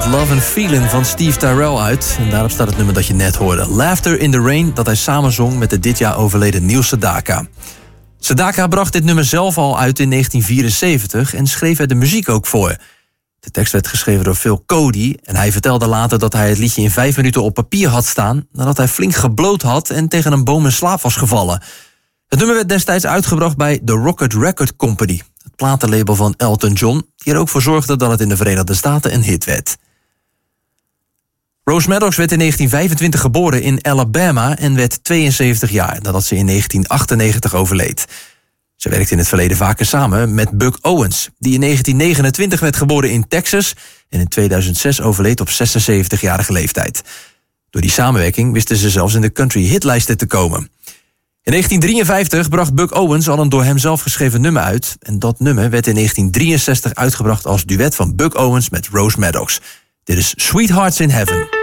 Love and Feeling van Steve Tyrell uit. En daarop staat het nummer dat je net hoorde. Laughter in the Rain, dat hij samen zong met de dit jaar overleden Neil Sedaka. Sedaka bracht dit nummer zelf al uit in 1974 en schreef er de muziek ook voor. De tekst werd geschreven door Phil Cody en hij vertelde later dat hij het liedje in 5 minuten op papier had staan nadat hij flink gebloot had en tegen een boom in slaap was gevallen. Het nummer werd destijds uitgebracht bij The Rocket Record Company, het platenlabel van Elton John, die er ook voor zorgde dat het in de Verenigde Staten een hit werd. Rose Maddox werd in 1925 geboren in Alabama en werd 72 jaar nadat ze in 1998 overleed. Ze werkte in het verleden vaker samen met Buck Owens, die in 1929 werd geboren in Texas en in 2006 overleed op 76-jarige leeftijd. Door die samenwerking wisten ze zelfs in de country hitlijsten te komen. In 1953 bracht Buck Owens al een door hem zelf geschreven nummer uit en dat nummer werd in 1963 uitgebracht als duet van Buck Owens met Rose Maddox. Dit is Sweethearts in Heaven.